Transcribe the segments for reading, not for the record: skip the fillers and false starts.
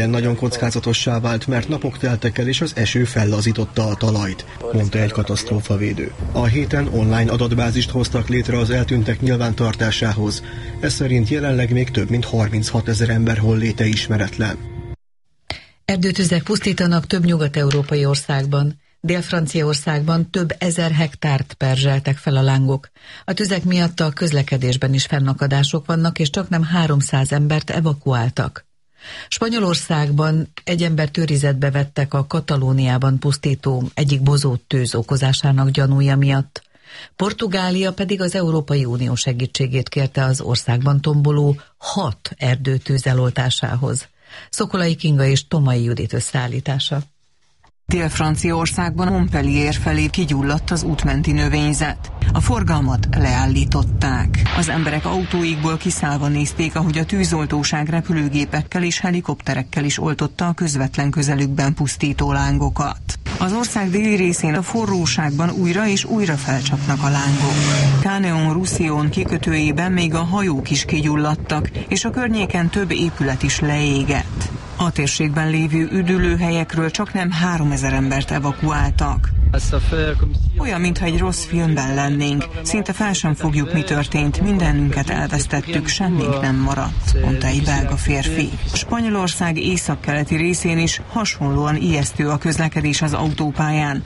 Nagyon kockázatossá vált, mert napok teltek el és az eső fellazította a talajt, mondta egy katasztrófavédő. A héten online adatbázist hoztak létre az eltűntek nyilvántartásához. Ez szerint jelenleg még több mint 36 000 ember holléte ismeretlen. Erdőtüzek pusztítanak több nyugat-európai országban. Dél-Franciaországban több ezer hektárt perzseltek fel a lángok. A tüzek miatt a közlekedésben is fennakadások vannak, és csaknem 300 embert evakuáltak. Spanyolországban egy embert őrizetbe vettek a Katalóniában pusztító egyik bozóttűz okozásának gyanúja miatt. Portugália pedig az Európai Unió segítségét kérte az országban tomboló 6 erdőtűz eloltásához. Szokolai Kinga és Tomai Judit összeállítása. Dél-Franciaországban Montpellier felé kigyulladt az útmenti növényzet. A forgalmat leállították. Az emberek autóikból kiszállva nézték, ahogy a tűzoltóság repülőgépekkel és helikopterekkel is oltotta a közvetlen közelükben pusztító lángokat. Az ország déli részén a forróságban újra és újra felcsapnak a lángok. Caneon-Roussillon kikötőjében még a hajók is kigyulladtak, és a környéken több épület is leégett. A térségben lévő üdülőhelyekről csaknem 3000 embert evakuáltak. Olyan, mintha egy rossz filmben lennénk. Szinte fel sem fogjuk, mi történt. Mindenünket elvesztettük, semmink nem maradt, mondta egy belga férfi. Spanyolország északkeleti részén is hasonlóan ijesztő a közlekedés az autópályán.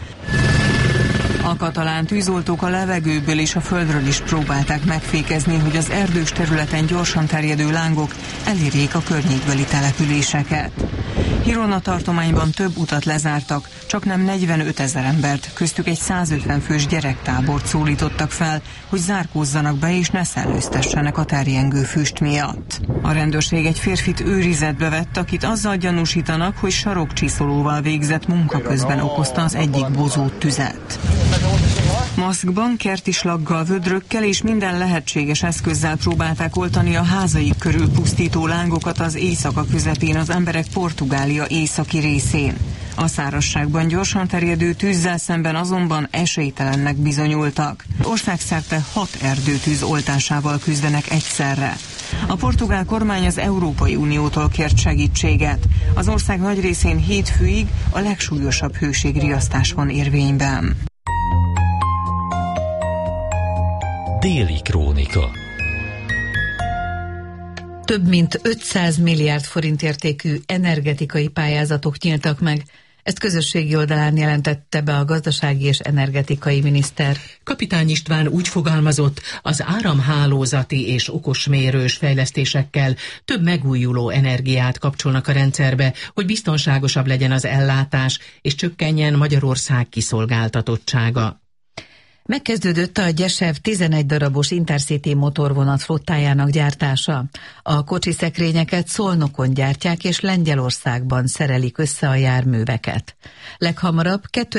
A katalán tűzoltók a levegőből és a földről is próbálták megfékezni, hogy az erdős területen gyorsan terjedő lángok elérjék a környékbeli településeket. Girona tartományban több utat lezártak, csaknem 45 000 embert, köztük egy 150 fős gyerektábort szólítottak fel, hogy zárkózzanak be és ne szellőztessenek a terjengő füst miatt. A rendőrség egy férfit őrizetbe vett, akit azzal gyanúsítanak, hogy sarokcsiszolóval végzett munka közben okozta az egyik bozót tüzet. Maszkban, kertislaggal, vödrökkel és minden lehetséges eszközzel próbálták oltani a házaik körül pusztító lángokat az éjszaka közepén az emberek Portugália északi részén. A szárazságban gyorsan terjedő tűzzel szemben azonban esélytelennek bizonyultak. Országszerte 6 erdőtűz oltásával küzdenek egyszerre. A portugál kormány az Európai Uniótól kért segítséget. Az ország nagy részén hétfőig a legsúlyosabb hőségriasztás van érvényben. Déli krónika. Több mint 500 milliárd forint értékű energetikai pályázatok nyíltak meg. Ezt közösségi oldalán jelentette be a gazdasági és energetikai miniszter. Kapitány István úgy fogalmazott, az áramhálózati és okosmérős fejlesztésekkel több megújuló energiát kapcsolnak a rendszerbe, hogy biztonságosabb legyen az ellátás és csökkenjen Magyarország kiszolgáltatottsága. Megkezdődött a Gyesev 11 darabos Intercity motorvonat flottájának gyártása. A kocsiszekrényeket Szolnokon gyártják és Lengyelországban szerelik össze a járműveket. Leghamarabb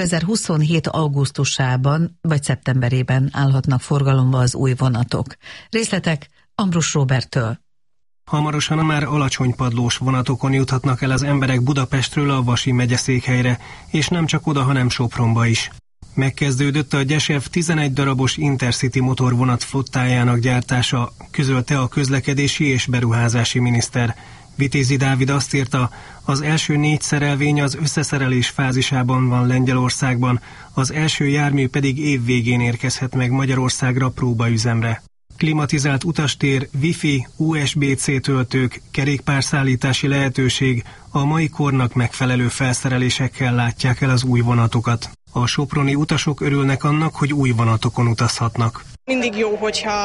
2027. augusztusában vagy szeptemberében állhatnak forgalomba az új vonatok. Részletek Ambrus Roberttől. Hamarosan a már alacsony padlós vonatokon juthatnak el az emberek Budapestről a Vasi megyeszékhelyre, és nem csak oda, hanem Sopronba is. Megkezdődött a Gyesev 11 darabos Intercity motorvonat flottájának gyártása, közölte a közlekedési és beruházási miniszter. Vitézi Dávid azt írta, az első 4 szerelvény az összeszerelés fázisában van Lengyelországban, az első jármű pedig év végén érkezhet meg Magyarországra próbaüzemre. Klimatizált utastér, Wi-Fi, USB-C töltők, kerékpárszállítási lehetőség, a mai kornak megfelelő felszerelésekkel látják el az új vonatokat. A soproni utasok örülnek annak, hogy új vonatokon utazhatnak. Mindig jó,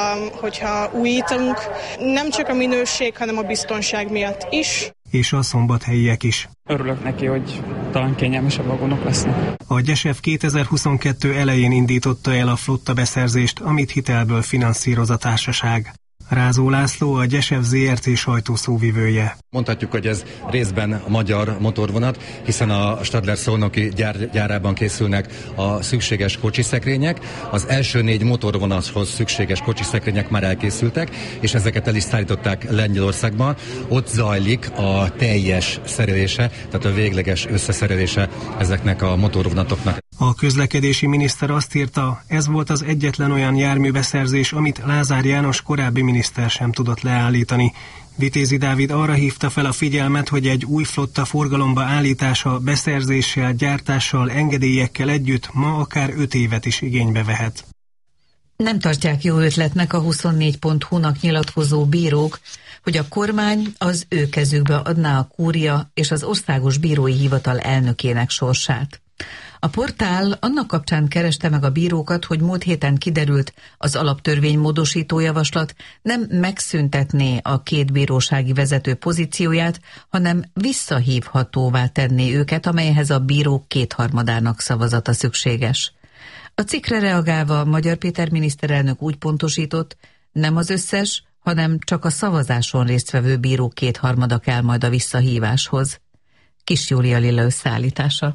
hogyha újítunk, nem csak a minőség, hanem a biztonság miatt is. És a szombathelyiek is. Örülök neki, hogy talán kényelmesebb vagonok lesznek. A Gyesev 2022 elején indította el a flotta beszerzést, amit hitelből finanszíroz a társaság. Rázó László a Gyesev ZRT sajtószóvivője. Mondhatjuk, hogy ez részben magyar motorvonat, hiszen a Stadler Szolnoki gyárában készülnek a szükséges kocsiszekrények. Az első 4 motorvonathoz szükséges kocsiszekrények már elkészültek, és ezeket el is szállították Lengyelországban. Ott zajlik a teljes szerelése, tehát a végleges összeszerelése ezeknek a motorvonatoknak. A közlekedési miniszter azt írta, ez volt az egyetlen olyan járműbeszerzés, amit Lázár János korábbi miniszter sem tudott leállítani. Vitézi Dávid arra hívta fel a figyelmet, hogy egy új flotta forgalomba állítása beszerzéssel, gyártással, engedélyekkel együtt ma akár 5 évet is igénybe vehet. Nem tartják jó ötletnek a 24.hu-nak nyilatkozó bírók, hogy a kormány az ő kezükbe adná a kúria és az Országos Bírói Hivatal elnökének sorsát. A portál annak kapcsán kereste meg a bírókat, hogy múlt héten kiderült, az alaptörvény módosító javaslat nem megszüntetné a 2 bírósági vezető pozícióját, hanem visszahívhatóvá tenné őket, amelyhez a bírók 2/3 szavazata szükséges. A cikkre reagálva Magyar Péter miniszterelnök úgy pontosított, nem az összes, hanem csak a szavazáson résztvevő bírók 2/3 kell majd a visszahíváshoz. Kis Júlia Lilla összeállítása.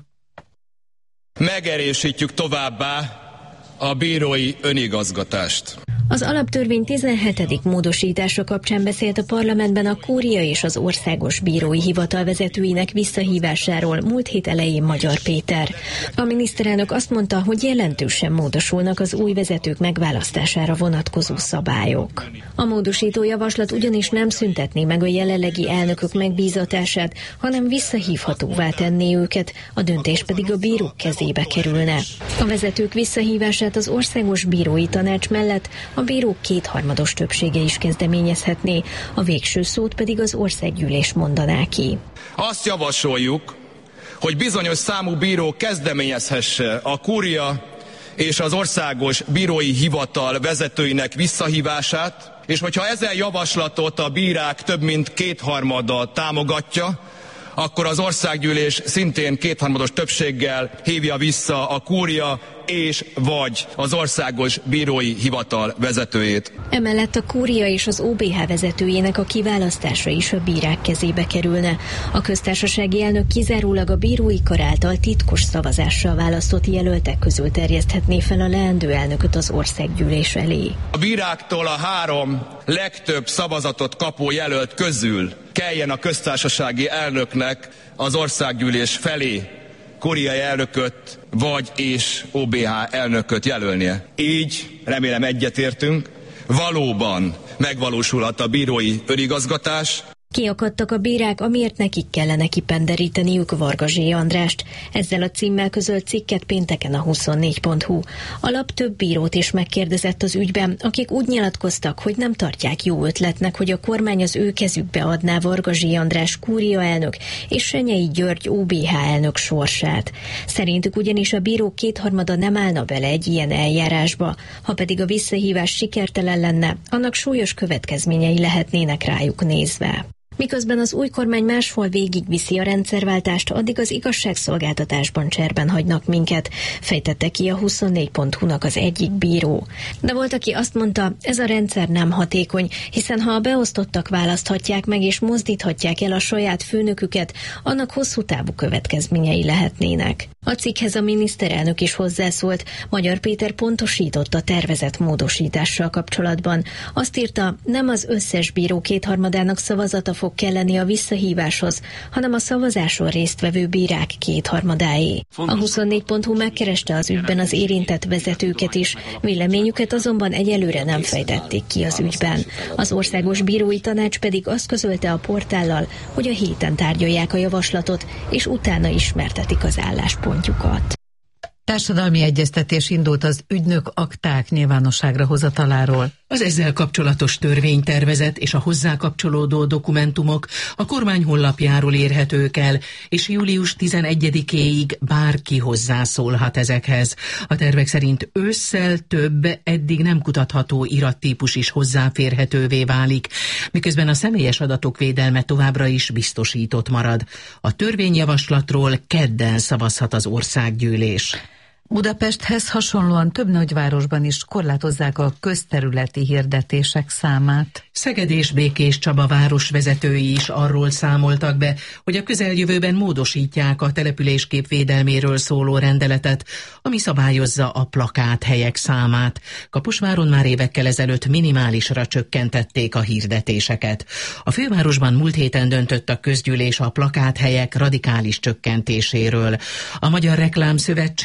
Megerősítjük továbbá a bírói önigazgatást. Az alaptörvény 17. módosítása kapcsán beszélt a parlamentben a kúria és az Országos Bírói Hivatal vezetőinek visszahívásáról múlt hét elején Magyar Péter. A miniszterelnök azt mondta, hogy jelentősen módosulnak az új vezetők megválasztására vonatkozó szabályok. A módosító javaslat ugyanis nem szüntetné meg a jelenlegi elnökök megbízatását, hanem visszahívhatóvá tenné őket, a döntés pedig a bírók kezébe kerülne. A vezetők visszahívását az Országos Bírói Tanács mellett a bírók 2/3 többsége is kezdeményezhetné, a végső szót pedig az országgyűlés mondaná ki. Azt javasoljuk, hogy bizonyos számú bíró kezdeményezhesse a kúria és az Országos Bírói Hivatal vezetőinek visszahívását, és hogyha ezen javaslatot a bírák több mint 2/3 támogatja, akkor az országgyűlés szintén 2/3 többséggel hívja vissza a kúria és vagy az Országos Bírói Hivatal vezetőjét. Emellett a kúria és az OBH vezetőjének a kiválasztása is a bírák kezébe kerülne. A köztársasági elnök kizárólag a bírói kar által titkos szavazással választott jelöltek közül terjeszthetné fel a leendő elnököt az országgyűlés elé. A bíráktól a 3 legtöbb szavazatot kapó jelölt közül kelljen a köztársasági elnöknek az országgyűlés felé kúriai elnököt vagy és OBH elnököt jelölnie. Így, remélem egyetértünk, valóban megvalósulhat a bírói önigazgatás. Kiakadtak a bírák, amiért nekik kellene kipenderíteniük Varga Zsé Andrást. Ezzel a címmel közölt cikket pénteken a 24.hu. A lap több bírót is megkérdezett az ügyben, akik úgy nyilatkoztak, hogy nem tartják jó ötletnek, hogy a kormány az ő kezükbe adná Varga Zsé András kúria elnök és Senyei György OBH elnök sorsát. Szerintük ugyanis a bírók 2/3 nem állna bele egy ilyen eljárásba, ha pedig a visszahívás sikertelen lenne, annak súlyos következményei lehetnének rájuk nézve. Miközben az új kormány máshol végigviszi a rendszerváltást, addig az igazságszolgáltatásban cserben hagynak minket, fejtette ki a 24.hu-nak az egyik bíró. De volt, aki azt mondta, ez a rendszer nem hatékony, hiszen ha a beosztottak választhatják meg és mozdíthatják el a saját főnöküket, annak hosszú távú következményei lehetnének. A cikkhez a miniszterelnök is hozzászólt, Magyar Péter pontosított a tervezett módosítással kapcsolatban. Azt írta, nem az összes bíró 2/3 szavazata fog kelleni a visszahíváshoz, hanem a szavazáson résztvevő bírák 2/3. A 24.hu megkereste az ügyben az érintett vezetőket is, véleményüket azonban egyelőre nem fejtették ki az ügyben. Az Országos Bírói Tanács pedig azt közölte a portállal, hogy a héten tárgyalják a javaslatot, és utána ismertetik az álláspontjukat. Társadalmi egyeztetés indult az ügynök akták nyilvánosságra hozataláról. Az ezzel kapcsolatos törvénytervezet és a hozzá kapcsolódó dokumentumok a kormány honlapjáról érhetők el, és július 11-éig bárki hozzászólhat ezekhez. A tervek szerint ősszel több eddig nem kutatható irattípus is hozzáférhetővé válik, miközben a személyes adatok védelme továbbra is biztosított marad. A törvényjavaslatról kedden szavazhat az országgyűlés. Budapesthez hasonlóan több nagyvárosban is korlátozzák a közterületi hirdetések számát. Szeged és Békés Csaba városvezetői is arról számoltak be, hogy a közeljövőben módosítják a településkép védelméről szóló rendeletet, ami szabályozza a plakáthelyek számát. Kaposváron már évekkel ezelőtt minimálisra csökkentették a hirdetéseket. A fővárosban múlt héten döntött a közgyűlés a plakáthelyek radikális csökkentéséről. A Magyar Reklámszövetség és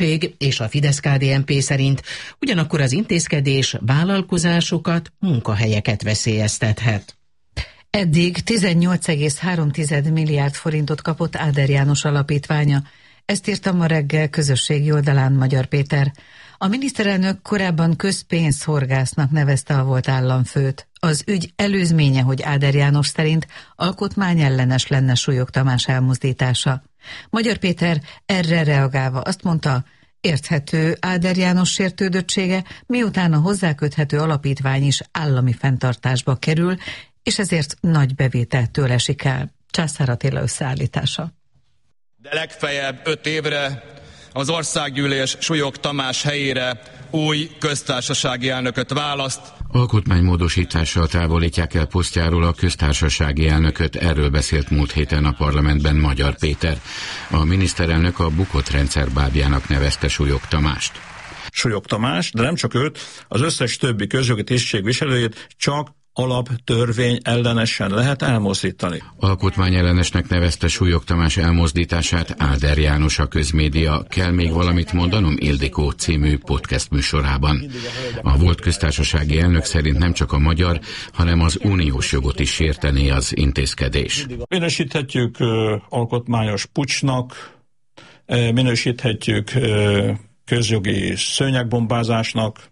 és a Fidesz-KDNP szerint, ugyanakkor az intézkedés vállalkozásokat, munkahelyeket veszélyeztethet. Eddig 18,3 milliárd forintot kapott Áder János alapítványa. Ezt írta ma reggel közösségi oldalán Magyar Péter. A miniszterelnök korábban közpénzhorgásznak nevezte a volt államfőt. Az ügy előzménye, hogy Áder János szerint alkotmányellenes lenne Súlyog Tamás elmozdítása. Magyar Péter erre reagálva azt mondta, érthető Áder János sértődöttsége, miután a hozzáköthető alapítvány is állami fenntartásba kerül, és ezért nagy bevételtől esik el. Császár Attila összeállítása. De legfeljebb 5 évre az Országgyűlés Súlyog Tamás helyére új köztársasági elnököt választ. Alkotmánymódosítással távolítják el posztjáról a köztársasági elnököt, erről beszélt múlt héten a parlamentben Magyar Péter. A miniszterelnök a bukott rendszer bábjának nevezte Súlyog Tamást. Súlyog Tamás, de nem csak őt, az összes többi közjogi tisztségviselőjét csak alaptörvény ellenesen lehet elmozdítani. Alkotmányellenesnek nevezte Súlyog Tamás elmozdítását Áder János a Közmédia Kell még valamit mondanom, Ildikó című podcast műsorában. A volt köztársasági elnök szerint nem csak a magyar, hanem az uniós jogot is sértené az intézkedés. Minősíthetjük alkotmányos puccsnak, minősíthetjük közjogi szőnyegbombázásnak,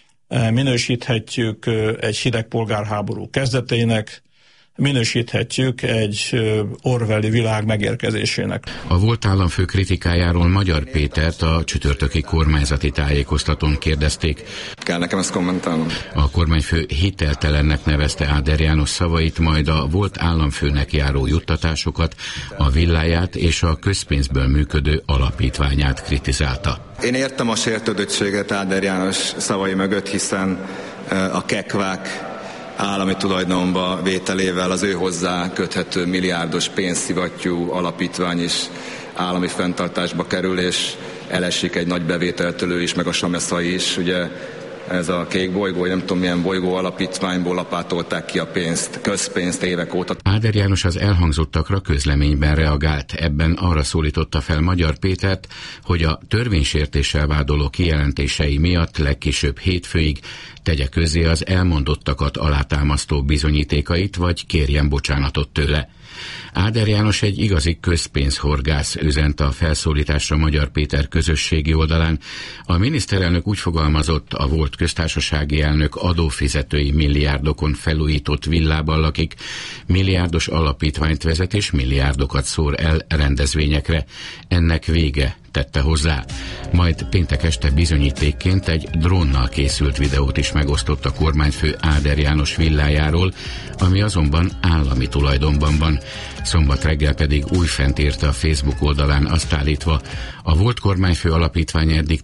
minősíthetjük egy hideg polgárháború kezdetének, minősíthetjük egy orwelli világ megérkezésének. A volt államfő kritikájáról Magyar Pétert a csütörtöki kormányzati tájékoztatón kérdezték. Kell nekem ezt kommentálnom? A kormányfő hiteltelennek nevezte Áder János szavait, majd a volt államfőnek járó juttatásokat, a villáját és a közpénzből működő alapítványát kritizálta. Én értem a sértődöttséget Áder János szavai mögött, hiszen a kekvák állami tulajdonba vételével az ő hozzá köthető milliárdos pénzszivattyú alapítvány is állami fenntartásba kerül, és elesik egy nagy bevételtől ő is, meg a Sameszai is. Ugye ez a kék bolygó, nem tudom milyen bolygó alapítványból lapátolták ki a pénzt, közpénzt évek óta. Áder János az elhangzottakra közleményben reagált. Ebben arra szólította fel Magyar Pétert, hogy a törvénysértéssel vádoló kijelentései miatt legkésőbb hétfőig tegye közzé az elmondottakat alátámasztó bizonyítékait, vagy kérjen bocsánatot tőle. Áder János egy igazi közpénzhorgász, üzent a felszólításra Magyar Péter közösségi oldalán. A miniszterelnök úgy fogalmazott, a volt köztársasági elnök adófizetői milliárdokon felújított villában lakik, milliárdos alapítványt vezet és milliárdokat szór el rendezvényekre. Ennek vége, tette hozzá. Majd péntek este bizonyítékként egy drónnal készült videót is megosztott a kormányfő Áder János villájáról, ami azonban állami tulajdonban van. Szombat reggel pedig újfent írta a Facebook oldalán azt állítva, a volt kormányfő alapítvány eddig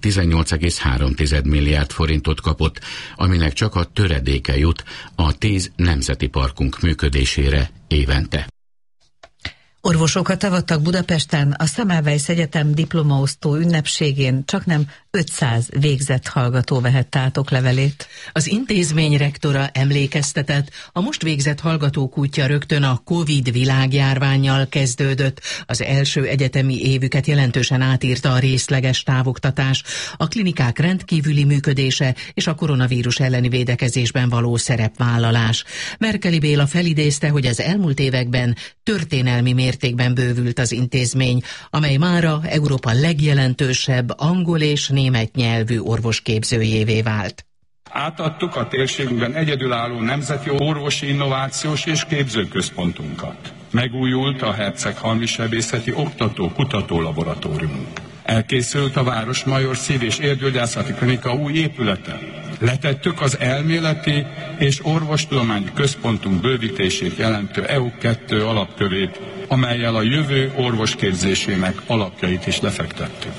18,3 milliárd forintot kapott, aminek csak a töredéke jut a 10 nemzeti parkunk működésére évente. Orvosokat avattak Budapesten a Semmelweis Egyetem diplomaosztó ünnepségén, csaknem 500 végzett hallgató vehette át oklevelét. Az intézmény rektora emlékeztetett, a most végzett hallgatók útja rögtön a Covid világjárvánnyal kezdődött. Az első egyetemi évüket jelentősen átírta a részleges távoktatás, a klinikák rendkívüli működése és a koronavírus elleni védekezésben való szerepvállalás. Merkeli Béla felidézte, hogy az elmúlt években történelmi mértékben bővült az intézmény, amely mára Európa legjelentősebb angol és német nyelvű orvosképzőjévé vált. Átadtuk a térségünkben egyedülálló nemzeti orvosi innovációs és képzőközpontunkat. Megújult a Herceghalmi Sebészeti Oktató-Kutató Laboratóriumunk. Elkészült a Városmajor Szív- és Érgyógyászati Klinika új épülete. Letettük az elméleti és orvostudományi központunk bővítését jelentő EU2 alapkövét, amellyel a jövő orvosképzésének alapjait is lefektettük.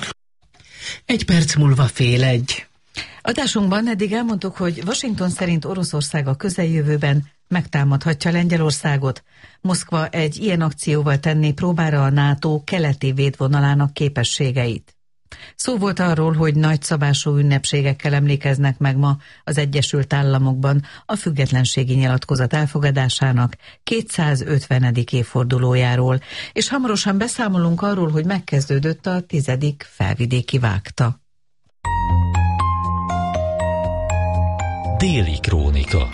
1 perc múlva 12:30. Adásunkban eddig elmondtuk, hogy Washington szerint Oroszország a közeljövőben megtámadhatja Lengyelországot. Moszkva egy ilyen akcióval tenné próbára a NATO keleti védvonalának képességeit. Szó volt arról, hogy nagyszabású ünnepségekkel emlékeznek meg ma az Egyesült Államokban a függetlenségi nyilatkozat elfogadásának 250. évfordulójáról, és hamarosan beszámolunk arról, hogy megkezdődött a 10. felvidéki vágta. Déli Krónika.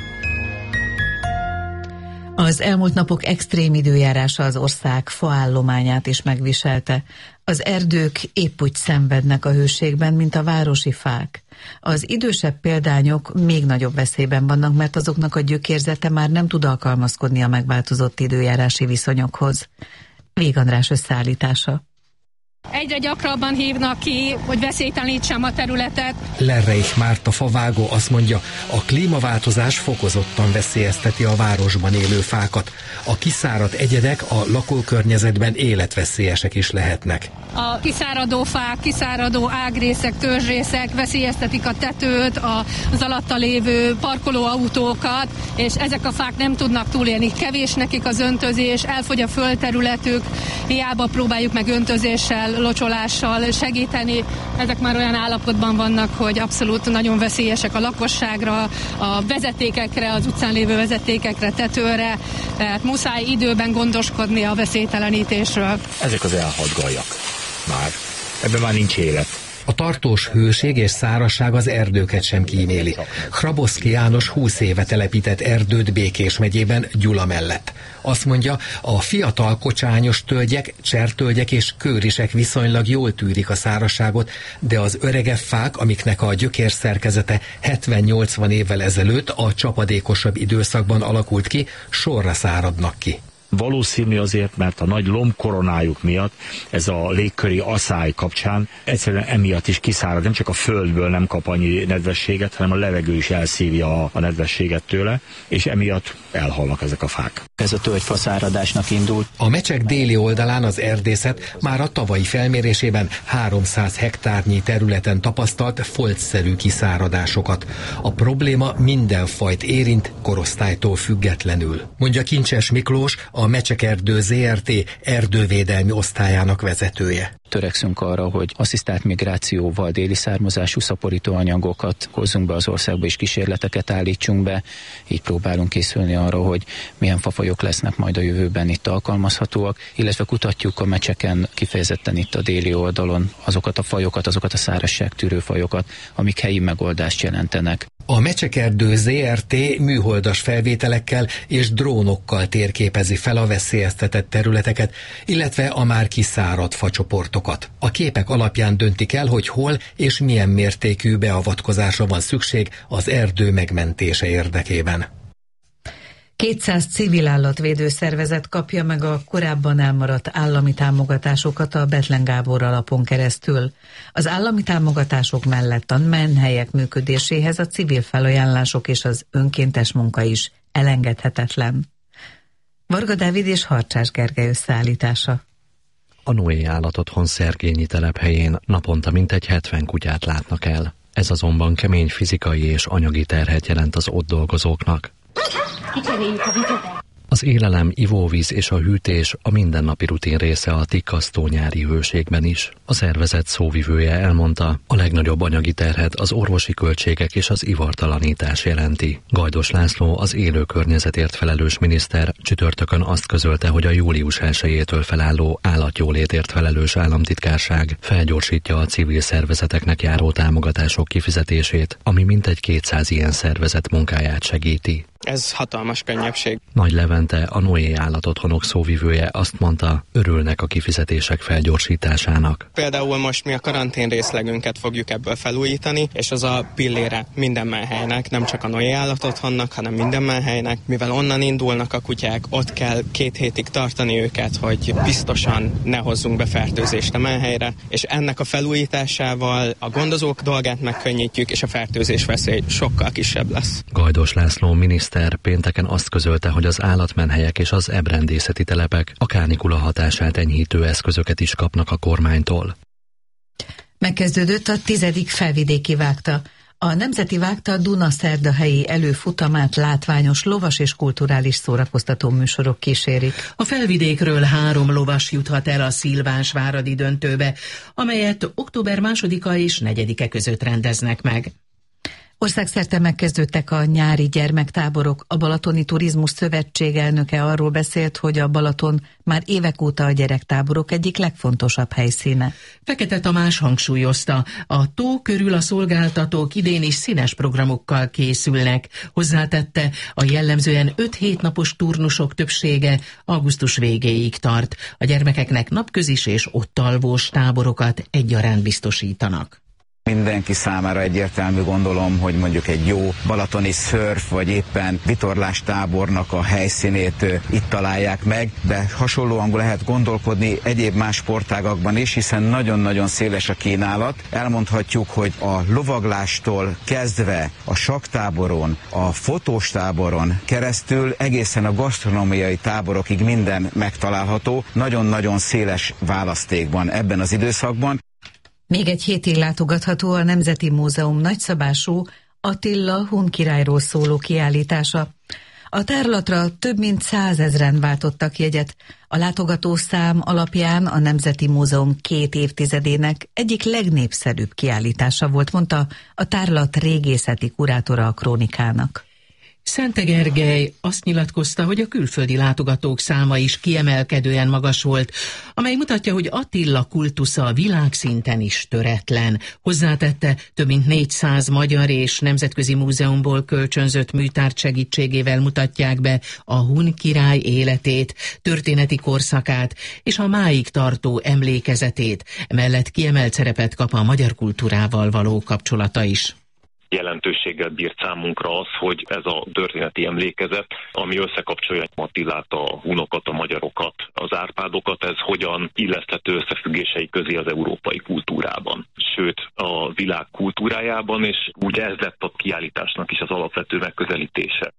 Az elmúlt napok extrém időjárása az ország faállományát is megviselte. Az erdők épp úgy szenvednek a hőségben, mint a városi fák. Az idősebb példányok még nagyobb veszélyben vannak, mert azoknak a gyökérzete már nem tud alkalmazkodni a megváltozott időjárási viszonyokhoz. Vég András összeállítása. Egyre gyakrabban hívnak ki, hogy veszélytelenítsem a területet. Lerreich Márta favágó azt mondja, a klímaváltozás fokozottan veszélyezteti a városban élő fákat. A kiszáradt egyedek a lakókörnyezetben életveszélyesek is lehetnek. A kiszáradó fák, kiszáradó ágrészek, törzsrészek veszélyeztetik a tetőt, az alatta lévő parkolóautókat, és ezek a fák nem tudnak túlélni. Kevés nekik az öntözés, elfogy a földterületük, hiába próbáljuk meg öntözéssel, locsolással segíteni. Ezek már olyan állapotban vannak, hogy abszolút nagyon veszélyesek a lakosságra, a vezetékekre, az utcán lévő vezetékekre, tetőre, tehát muszáj időben gondoskodni a veszélytelenítésről. Ezek az elhalt gajak már. Ebben már nincs élet. A tartós hőség és szárazság az erdőket sem kíméli. Hraboszki János 20 éve telepített erdőt Békés megyében, Gyula mellett. Azt mondja, a fiatal kocsányos tölgyek, csertölgyek és kőrisek viszonylag jól tűrik a szárazságot, de az öregebb fák, amiknek a gyökérszerkezete 70-80 évvel ezelőtt a csapadékosabb időszakban alakult ki, sorra száradnak ki. Valószínű azért, mert a nagy lombkoronájuk miatt ez a légköri aszály kapcsán egyszerűen emiatt is kiszárad. Nem csak a földből nem kap annyi nedvességet, hanem a levegő is elszívja a nedvességet tőle, és emiatt elhalnak ezek a fák. Ez a tölgyfaszáradásnak indult. A Mecsek déli oldalán az erdészet már a tavalyi felmérésében 300 hektárnyi területen tapasztalt foltszerű kiszáradásokat. A probléma minden fajt érint, korosztálytól függetlenül. Mondja Kincses Miklós, a Mecsekerdő ZRT erdővédelmi osztályának vezetője. Törekszünk arra, hogy asszisztált migrációval déli származású szaporító anyagokat hozzunk be az országba, és kísérleteket állítsunk be. Így próbálunk készülni arra, hogy milyen fafajok lesznek majd a jövőben itt alkalmazhatóak, illetve kutatjuk a Mecseken, kifejezetten itt a déli oldalon azokat a fajokat, azokat a szárazságtűrő fajokat, amik helyi megoldást jelentenek. A Mecsekerdő ZRT műholdas felvételekkel és drónokkal térképezi fel a veszélyeztetett területeket, illetve a már kiszáradt facsoportokat. A képek alapján döntik el, hogy hol és milyen mértékű beavatkozásra van szükség az erdő megmentése érdekében. 200 civil állatvédő szervezet kapja meg a korábban elmaradt állami támogatásokat a Bethlen Gábor alapon keresztül. Az állami támogatások mellett a menhelyek működéséhez a civil felajánlások és az önkéntes munka is elengedhetetlen. Varga Dávid és Harcsás Gergely összeállítása. A Noé Állatotthon Szergényi telephelyén naponta mintegy 70 kutyát látnak el. Ez azonban kemény fizikai és anyagi terhet jelent az ott dolgozóknak. Kicseréljük a vizet. Az élelem, ivóvíz és a hűtés a mindennapi rutin része a tikkasztó nyári hőségben is. A szervezet szóvivője elmondta, a legnagyobb anyagi terhet az orvosi költségek és az ivartalanítás jelenti. Gajdos László, az élő környezetért felelős miniszter csütörtökön azt közölte, hogy a július 1-től felálló állatjólétért felelős államtitkárság felgyorsítja a civil szervezeteknek járó támogatások kifizetését, ami mintegy 200 ilyen szervezet munkáját segíti. Ez hatalmas könnyebbség. Nagy Levente, a Noé Állatotthonok szóvivője azt mondta, örülnek a kifizetések felgyorsításának. Például most mi a karantén részlegünket fogjuk ebből felújítani, és az a pillére minden menhelynek, nem csak a Noé Állatotthonnak, hanem minden menhelynek, mivel onnan indulnak a kutyák, ott kell 2 hétig tartani őket, hogy biztosan ne hozzunk be fertőzést a menhelyre, és ennek a felújításával a gondozók dolgát megkönnyítjük, és a fertőzés veszély sokkal kisebb lesz. Gajdos László miniszter pénteken azt közölte, hogy az állatmenhelyek és az ebrendészeti telepek a kánikula hatását enyhítő eszközöket is kapnak a kormánytól. Megkezdődött a 10. felvidéki vágta. A Nemzeti Vágta Dunaszerdahelyi előfutamát látványos lovas és kulturális szórakoztató műsorok kísérik. A felvidékről 3 lovas juthat el a Szilvánsváradi döntőbe, amelyet október 2-a és 4-e között rendeznek meg. Országszerte megkezdődtek a nyári gyermektáborok. A Balatoni Turizmus Szövetség elnöke arról beszélt, hogy a Balaton már évek óta a gyerektáborok egyik legfontosabb helyszíne. Fekete Tamás hangsúlyozta, a tó körül a szolgáltatók idén is színes programokkal készülnek. Hozzátette, a jellemzően 5-7 napos turnusok többsége augusztus végéig tart. A gyermekeknek napközis és ott alvós táborokat egyaránt biztosítanak. Mindenki számára egyértelmű, gondolom, hogy mondjuk egy jó balatoni szörf vagy éppen vitorlás tábornak a helyszínét itt találják meg, de hasonlóan lehet gondolkodni egyéb más sportágakban is, hiszen nagyon-nagyon széles a kínálat. Elmondhatjuk, hogy a lovaglástól kezdve a sakktáboron, a fotós táboron keresztül egészen a gasztronómiai táborokig minden megtalálható. Nagyon-nagyon széles választékban ebben az időszakban. Még egy hétig látogatható a Nemzeti Múzeum nagyszabású Attila hun királyról szóló kiállítása. A tárlatra több mint 100 000-en váltottak jegyet. A látogatószám alapján a Nemzeti Múzeum 2 évtizedének egyik legnépszerűbb kiállítása volt, mondta a tárlat régészeti kurátora a Krónikának. Szente Gergely azt nyilatkozta, hogy a külföldi látogatók száma is kiemelkedően magas volt, amely mutatja, hogy Attila kultusza világszinten is töretlen. Hozzátette, több mint 400 magyar és nemzetközi múzeumból kölcsönzött műtárgy segítségével mutatják be a hun király életét, történeti korszakát és a máig tartó emlékezetét. Emellett kiemelt szerepet kap a magyar kultúrával való kapcsolata is. Jelentőséggel bírt számunkra az, hogy ez a történeti emlékezet, ami összekapcsolja Attilát, a hunokat, a magyarokat, az Árpádokat, ez hogyan illeszthető összefüggései közé az európai kultúrában, sőt a világ kultúrájában, és ugye ez lett a kiállításnak is az alapvető megközelítése.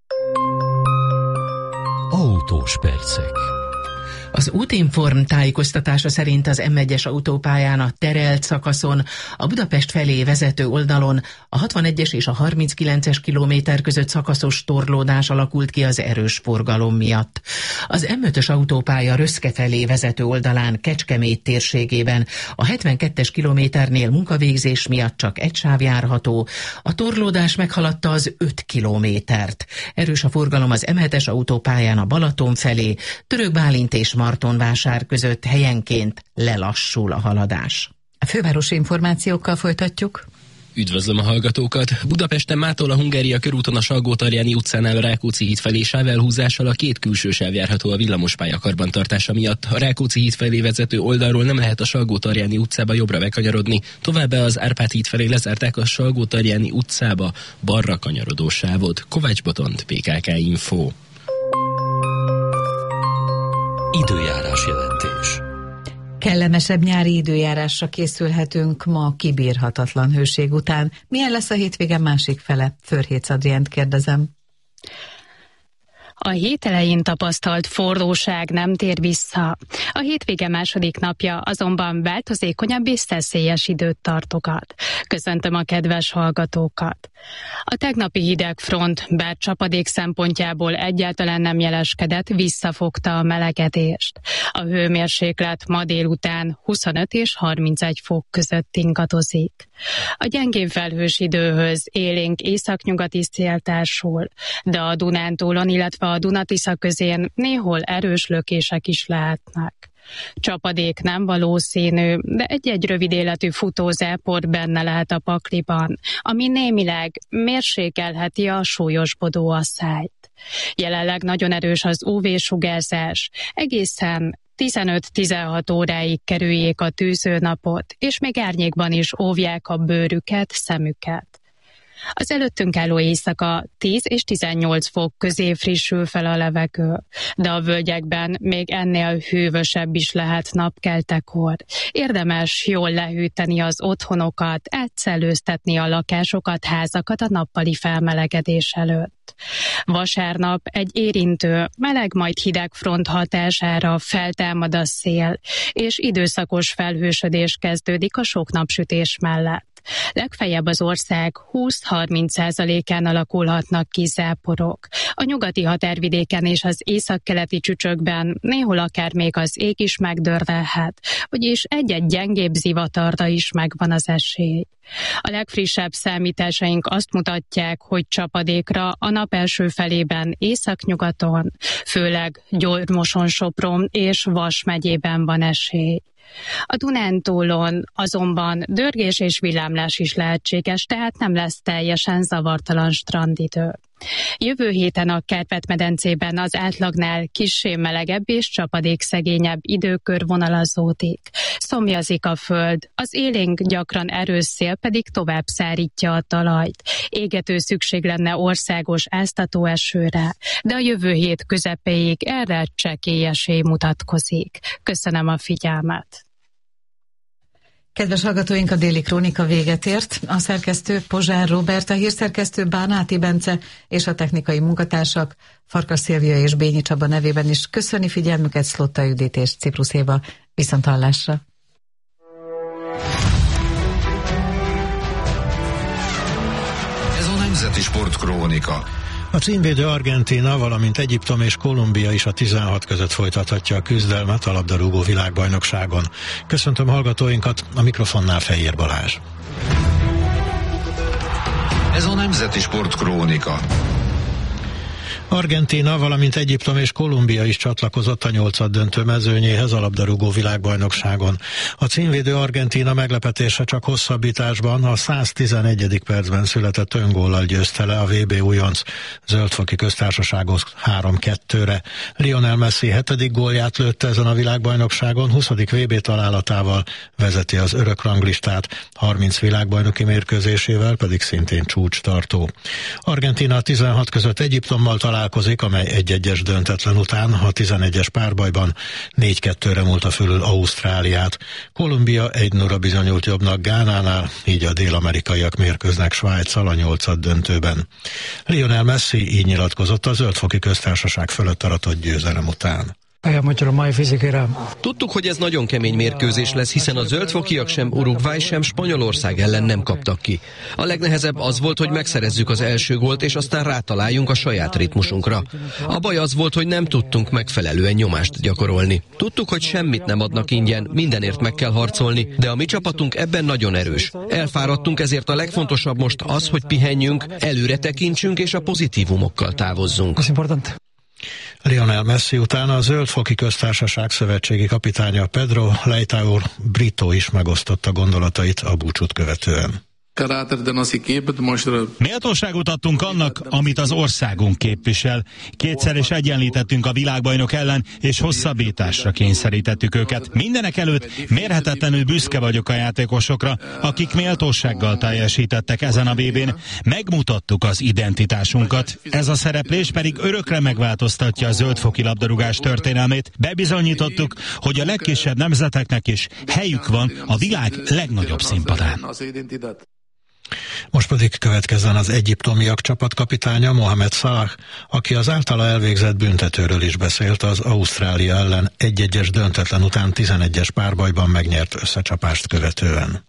Autós percek. Az Útinform tájékoztatása szerint az M1-es autópályán a terelt szakaszon, a Budapest felé vezető oldalon a 61-es és a 39-es kilométer között szakaszos torlódás alakult ki az erős forgalom miatt. Az M5-ös autópálya Röszke felé vezető oldalán Kecskemét térségében a 72-es kilométernél munkavégzés miatt csak egy sáv járható, a torlódás meghaladta az 5 kilométert. Erős a forgalom az M7-es autópályán a Balaton felé, Török Bálint és Martonvásár között helyenként lelassul a haladás. A fővárosi információkkal folytatjuk. Üdvözlöm a hallgatókat! Budapesten mától a Hungária körúton a Salgó-Tarjáni utcánál a Rákóczi híd felé sávelhúzással a 2 külső sáv járható a villamospálya karbantartása miatt. A Rákóczi híd felé vezető oldalról nem lehet a Salgó-Tarjáni utcába jobbra bekanyarodni. Továbbá az Árpád híd felé lezárták a Salgó-Tarjáni utcába balra kanyarodó sávot. Kovács Botont, PKK Info. Időjárás jelentés. Kellemesebb nyári időjárásra készülhetünk ma kibírhatatlan hőség után. Milyen lesz a hétvége másik fele? Förhécz Adriánt kérdezem. A hét elején tapasztalt forróság nem tér vissza. A hétvége második napja azonban változékonyabb és szeszélyes időt tartogat. Köszöntöm a kedves hallgatókat. A tegnapi hidegfront, bár csapadék szempontjából egyáltalán nem jeleskedett, visszafogta a melegedést. A hőmérséklet ma délután 25 és 31 fok között ingadozik. A gyengén felhős időhöz élénk északnyugati szél társul, de a Dunántúlon, illetve a Duna-Tisza közén néhol erős lökések is lehetnek. Csapadék nem valószínű, de egy-egy rövid életű futózápor benne lehet a pakliban, ami némileg mérsékelheti a súlyosbodó asszályt. Jelenleg nagyon erős az UV-sugárzás, egészen 15-16 óráig kerüljék a tűzőnapot, és még árnyékban is óvják a bőrüket, szemüket. Az előttünk álló éjszaka 10 és 18 fok közé frissül fel a levegő, de a völgyekben még ennél hűvösebb is lehet napkeltekor. Érdemes jól lehűteni az otthonokat, átszellőztetni a lakásokat, házakat a nappali felmelegedés előtt. Vasárnap egy érintő, meleg majd hideg front hatására feltámad a szél, és időszakos felhősödés kezdődik a sok napsütés mellett. Legfeljebb az ország 20-30%-án alakulhatnak ki záporok. A nyugati határvidéken és az északkeleti csücsökben néhol akár még az ég is megdörrelhet, vagyis egy-egy gyengébb zivatarra is megvan az esély. A legfrissebb számításaink azt mutatják, hogy csapadékra a nap első felében északnyugaton, főleg Győr-Moson, Sopron és Vas megyében van esély. A Dunántúlon azonban dörgés és villámlás is lehetséges, tehát nem lesz teljesen zavartalan strandidő. Jövő héten a Kárpát-medencében az átlagnál kissé melegebb és csapadékszegényebb időkör vonalazódik. Szomjazik a föld, az élénk gyakran erős szél pedig tovább szárítja a talajt. Égető szükség lenne országos áztató esőre, de a jövő hét közepéig erre csekély esély mutatkozik. Köszönöm a figyelmet! Kedves hallgatóink, a Déli Krónika véget ért. A szerkesztő Pozsár Róbert, a hírszerkesztő Bánáti Bence és a technikai munkatársak Farkas Szilvia és Bényi Csaba nevében is köszöni figyelmüket Szlotta Judit és Ciprus Éva. Viszonthallásra! Ez a Nemzeti Sportkrónika. A címvédő Argentína, valamint Egyiptom és Kolumbia is a 16 között folytathatja a küzdelmet a labdarúgó világbajnokságon. Köszöntöm hallgatóinkat, a mikrofonnál Fejér Balázs. Ez a Nemzeti Sportkrónika. Argentína, valamint Egyiptom és Kolumbia is csatlakozott a 8-döntő mezőnyéhez a labdarúgó világbajnokságon. A címvédő Argentína meglepetése csak hosszabbításban, a 111. percben született öngóllal győzte le a VB újonc Zöldfoki Köztársaságot 3-2-re. Lionel Messi 7. gólját lőtte ezen a világbajnokságon, 20. VB találatával vezeti az örökranglistát, 30 világbajnoki mérkőzésével pedig szintén csúcstartó. Argentína a 16 között Egyiptommal találkozik, amely 1-1-es döntetlen után a 11-es párbajban 4-2-re múlta fölül Ausztráliát. Kolumbia 1-0-ra bizonyult jobbnak Gánánál, így a dél-amerikaiak mérkőznek Svájccal a 8-döntőben. Lionel Messi így nyilatkozott a Zöldfoki Köztársaság fölött aratott győzelem után. Tudtuk, hogy ez nagyon kemény mérkőzés lesz, hiszen a zöldfokiak sem Uruguay, sem Spanyolország ellen nem kaptak ki. A legnehezebb az volt, hogy megszerezzük az első gólt, és aztán rátaláljunk a saját ritmusunkra. A baj az volt, hogy nem tudtunk megfelelően nyomást gyakorolni. Tudtuk, hogy semmit nem adnak ingyen, mindenért meg kell harcolni, de a mi csapatunk ebben nagyon erős. Elfáradtunk, ezért a legfontosabb most az, hogy pihenjünk, előre tekintsünk és a pozitívumokkal távozzunk. Lionel Messi után a Zöldfoki Köztársaság szövetségi kapitánya Pedro Leitao Brito is megosztotta gondolatait a búcsút követően. Méltóságot adtunk annak, amit az országunk képvisel. Kétszer is egyenlítettünk a világbajnok ellen, és hosszabbításra kényszerítettük őket. Mindenek előtt mérhetetlenül büszke vagyok a játékosokra, akik méltósággal teljesítettek ezen a VB-n. Megmutattuk az identitásunkat. Ez a szereplés pedig örökre megváltoztatja a zöldfoki labdarúgás történelmét. Bebizonyítottuk, hogy a legkisebb nemzeteknek is helyük van a világ legnagyobb színpadán. Most pedig következzen az egyiptomiak csapatkapitánya Mohamed Salah, aki az általa elvégzett büntetőről is beszélt az Ausztrália ellen 1-1-es döntetlen után 11-es párbajban megnyert összecsapást követően.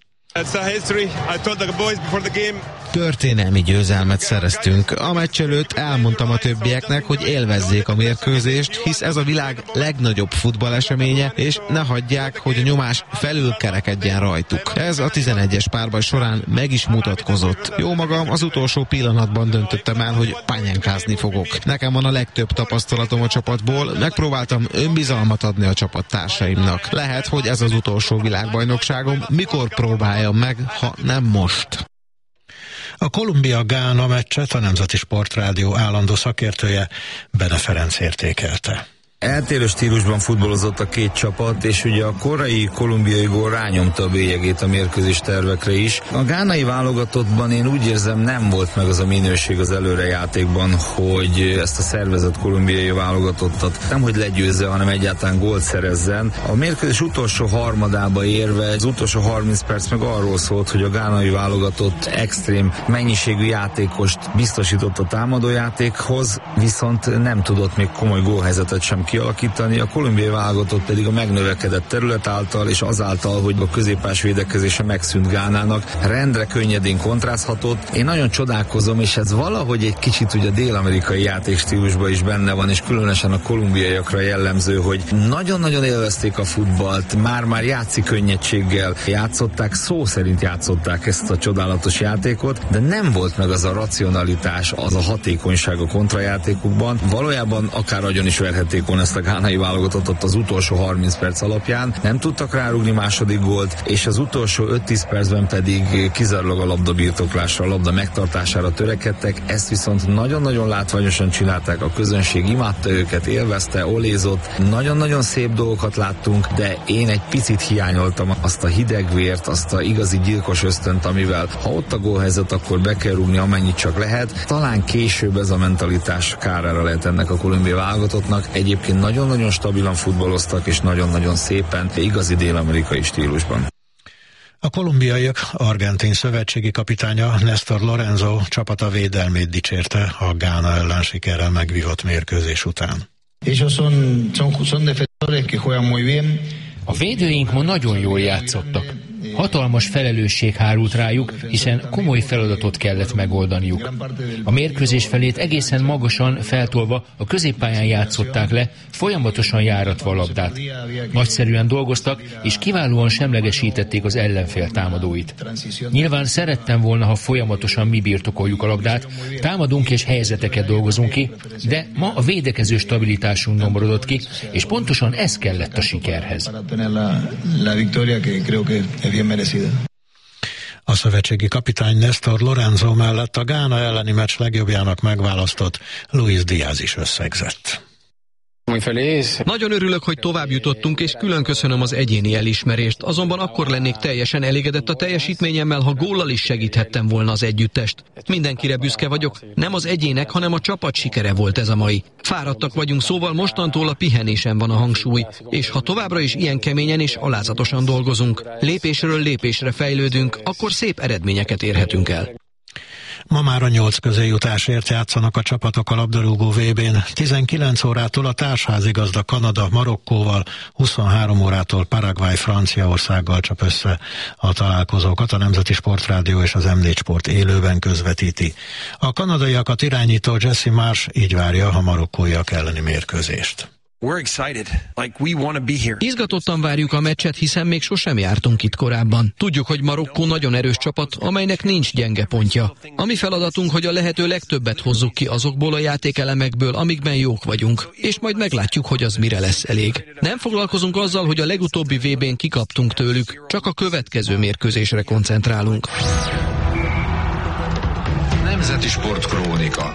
Történelmi győzelmet szereztünk. A meccs előtt elmondtam a többieknek, hogy élvezzék a mérkőzést, hisz ez a világ legnagyobb futballeseménye, és ne hagyják, hogy a nyomás felülkerekedjen rajtuk. Ez a 11-es párbaj során meg is mutatkozott. Jó magam, az utolsó pillanatban döntöttem el, hogy pányánkázni fogok. Nekem van a legtöbb tapasztalatom a csapatból, megpróbáltam önbizalmat adni a csapattársaimnak. Lehet, hogy ez az utolsó világbajnokságom, mikor próbáljam meg, ha nem most. A Kolumbia-Gána meccset a Nemzeti Sportrádió állandó szakértője Bene Ferenc értékelte. Eltérő stílusban futballozott a két csapat, és ugye a korai kolumbiai gól rányomta a bélyegét a mérkőzés tervekre is. A gánai válogatottban én úgy érzem, nem volt meg az a minőség az előrejátékban, hogy ezt a szervezett kolumbiai válogatottat nemhogy legyőzze, hanem egyáltalán gólt szerezzen. A mérkőzés utolsó harmadába érve, az utolsó 30 perc meg arról szólt, hogy a gánai válogatott extrém mennyiségű játékost biztosított a támadójátékhoz, viszont nem tudott még komoly gólhelyzetet sem kialakítani, a kolumbiai válogatott pedig a megnövekedett terület által és azáltal, hogy a középpás védekezése megszűnt Gánának, rendre könnyedén kontrázhatott. Én nagyon csodálkozom, és ez valahogy egy kicsit ugye a dél-amerikai játékstílusban is benne van, és különösen a kolumbiaiakra jellemző, hogy nagyon-nagyon élvezték a futballt, már játszik könnyedséggel játszották, szó szerint játszották ezt a csodálatos játékot, de nem volt meg az a racionalitás, az a hatékonyság a kontrajátékukban. Valójában akár agyon is verhették volna ezt a gánai válogatottat az utolsó 30 perc alapján. Nem tudtak rárugni második gólt, és az utolsó 5-10 percben pedig kizárólag a labda birtoklásra, a labda megtartására törekedtek. Ezt viszont nagyon-nagyon látványosan csinálták, a közönség imádta őket, élvezte, olézott. Nagyon-nagyon szép dolgokat láttunk, de én egy picit hiányoltam azt a hidegvért, azt a igazi gyilkos ösztönt, amivel ha ott a gólhelyzet, akkor be kell rúgni amennyit csak lehet. Talán később ez a mentalitás kárára lehet ennek a kolumbiai válogatottnak. Egyébként nagyon-nagyon stabilan futballoztak, és nagyon-nagyon szépen, igazi dél-amerikai stílusban. A kolumbiaiak argentin szövetségi kapitánya Néstor Lorenzo csapata védelmét dicsérte a Gána ellen sikerrel megvívott mérkőzés után. A védőink ma nagyon jól játszottak. Hatalmas felelősség hárult rájuk, hiszen komoly feladatot kellett megoldaniuk. A mérkőzés felét egészen magasan feltolva a középpályán játszották le, folyamatosan járatva a labdát. Nagyszerűen dolgoztak, és kiválóan semlegesítették az ellenfél támadóit. Nyilván szerettem volna, ha folyamatosan mi birtokoljuk a labdát, támadunk és helyzeteket dolgozunk ki, de ma a védekező stabilitásunk nyomorodott ki, és pontosan ez kellett a sikerhez. A szövetségi kapitány Néstor Lorenzo mellett a Gána elleni meccs legjobbjának megválasztott Luis Díaz is összegzett. Nagyon örülök, hogy tovább jutottunk, és külön köszönöm az egyéni elismerést. Azonban akkor lennék teljesen elégedett a teljesítményemmel, ha góllal is segíthettem volna az együttest. Mindenkire büszke vagyok, nem az egyének, hanem a csapat sikere volt ez a mai. Fáradtak vagyunk, szóval mostantól a pihenésen van a hangsúly, és ha továbbra is ilyen keményen és alázatosan dolgozunk, lépésről lépésre fejlődünk, akkor szép eredményeket érhetünk el. Ma már a 8 közéjutásért játszanak a csapatok a labdarúgó VB-n. 19 órától a társházigazda Kanada Marokkóval, 23 órától Paraguay Franciaországgal csap össze a találkozókat. A Nemzeti Sportrádió és az M4 Sport élőben közvetíti. A kanadaiakat irányító Jesse Marsh így várja a marokkóiak elleni mérkőzést. Izgatottan várjuk a meccset, hiszen még sosem jártunk itt korábban. Tudjuk, hogy Marokkó nagyon erős csapat, amelynek nincs gyenge pontja. A mi feladatunk, hogy a lehető legtöbbet hozzuk ki azokból a játékelemekből, amikben jók vagyunk, és majd meglátjuk, hogy az mire lesz elég. Nem foglalkozunk azzal, hogy a legutóbbi VB-n kikaptunk tőlük, csak a következő mérkőzésre koncentrálunk. Nemzeti Sportkrónika.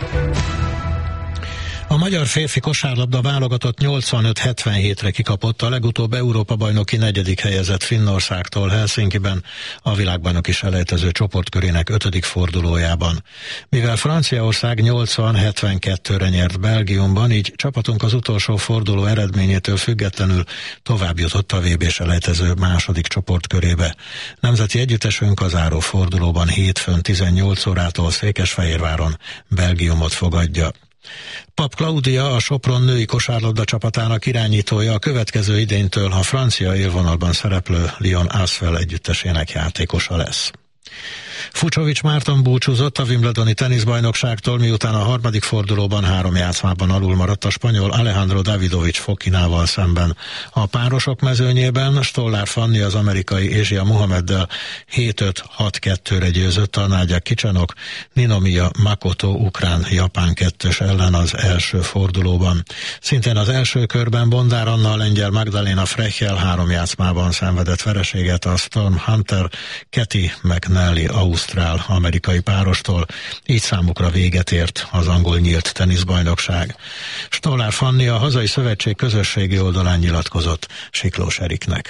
A magyar férfi kosárlabda válogatott 85-77-re kikapott a legutóbb Európa-bajnoki 4. helyezett Finnországtól Helsinkiben a világbajnoki selejtező csoportkörének 5. fordulójában. Mivel Franciaország 80-72-re nyert Belgiumban, így csapatunk az utolsó forduló eredményétől függetlenül tovább jutott a VB selejtező 2. csoportkörébe. Nemzeti együttesünk a záró fordulóban hétfőn 18 órától Székesfehérváron Belgiumot fogadja. Pap Klaudia, a Sopron női kosárlabda csapatának irányítója, a következő idénytől a francia élvonalban szereplő Lyon Asvel együttesének játékosa lesz. Fucsovics Márton búcsúzott a Wimbledoni teniszbajnokságtól, miután a 3. fordulóban 3 játszmában alul maradt a spanyol Alejandro Davidovich Fokinával szemben. A párosok mezőnyében Stollár Fanni az amerikai Asia Muhammeddel 7-5-6-2-re győzött a Nágya Kicsanok, Ninomiya Makoto ukrán-japán 2-ös ellen az első fordulóban. Szintén az első körben Bondár Anna a lengyel Magdalena Frechel 3 játszmában szenvedett vereséget a Storm Hunter Katie McNally ausztrál-amerikai párostól, így számukra véget ért az angol nyílt teniszbajnokság. Stollár Fanni a hazai szövetség közösségi oldalán nyilatkozott Siklós Eriknek.